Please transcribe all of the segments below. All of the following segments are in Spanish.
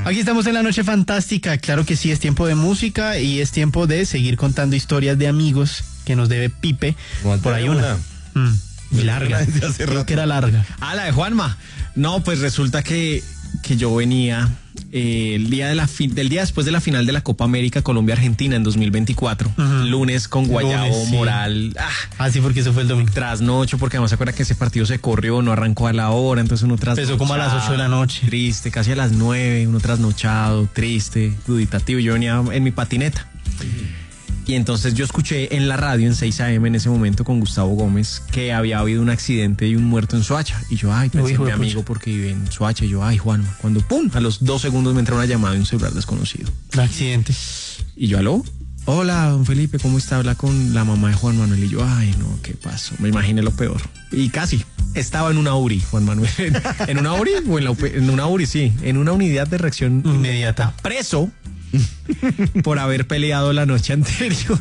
Aquí estamos en la noche fantástica. Claro que sí, es tiempo de música y es tiempo de seguir contando historias de amigos que nos debe Pipe. Por ahí una. Y larga. Creo que era larga. Ah, la de Juanma. No, pues resulta que yo venía el día del día después de la final de la Copa América Colombia-Argentina en 2024. Lunes con Guayabo, Lunes, sí. Moral. Sí, porque eso fue el domingo. Trasnocho, porque además se acuerda que ese partido se corrió, no arrancó a la hora, entonces uno trasnochado. Empezó como a las 8 de la noche. Triste, casi a las 9, uno trasnochado, triste, duditativo. Yo venía en mi patineta. Y entonces yo escuché en la radio en 6 AM en ese momento con Gustavo Gómez que había habido un accidente y un muerto en Soacha. Y yo, pensé en mi amigo porque vive en Soacha. Y yo, Juanma. Cuando ¡pum! A los 2 segundos me entró una llamada de un celular desconocido. Un accidente. Y yo, ¿aló? Hola, don Felipe, ¿cómo está? Habla con la mamá de Juan Manuel. Y yo, no, ¿qué pasó? Me imaginé lo peor. Y casi. Estaba en una URI, Juan Manuel. ¿En una URI? En una URI, sí. En una unidad de reacción inmediata. Preso por haber peleado la noche anterior.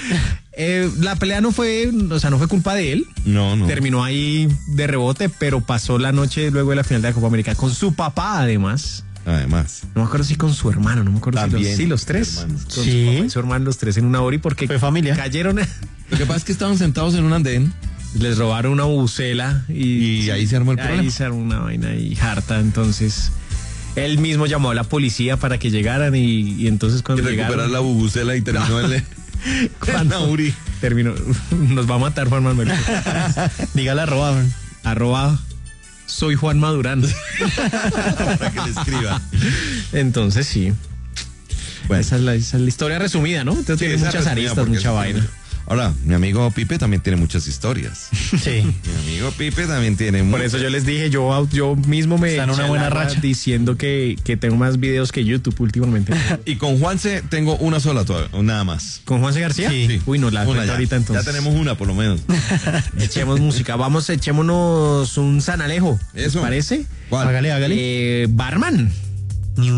La pelea no fue culpa de él. No. Terminó ahí de rebote, pero pasó la noche luego de la final de la Copa América con su papá, además. No me acuerdo si con su hermano, no me acuerdo si los tres. Con su papá y su hermano, los tres en una hora, y porque fue familia. Cayeron. Lo que pasa es que estaban sentados en un andén. Les robaron una bucela y ahí se armó el problema. Ahí se armó una vaina y harta, entonces él mismo llamó a la policía para que llegaran y entonces cuando recuperar llegaron la bubucela y terminó cuando terminó, nos va a matar Juan Manuel. Dígale arroba soy Juan Madurán para que le escriba. Entonces sí, bueno, esa es la historia resumida, ¿no? Entonces tiene muchas aristas, mucha vaina. Ahora, mi amigo Pipe también tiene muchas historias. Sí. Mi amigo Pipe también tiene Por eso yo les dije, yo mismo me está en una buena racha diciendo que tengo más videos que YouTube últimamente. Y con Juanse tengo una sola todavía, nada más. ¿Con Juanse García? Sí. Uy, no, la cuento ahorita entonces. Ya tenemos una por lo menos. Echemos música, echémonos un San Alejo. Eso. ¿Les parece? ¿Cuál? Hágale. Barman.